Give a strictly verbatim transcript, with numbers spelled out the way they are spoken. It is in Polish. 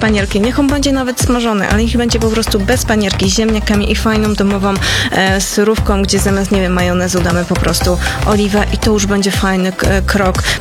panierki. Niech on będzie nawet smażony, ale niech będzie po prostu bez panierki, z ziemniakami i fajną domową e, surówką, gdzie zamiast, nie wiem, majonezu damy po prostu oliwę i to już będzie fajny k- krok.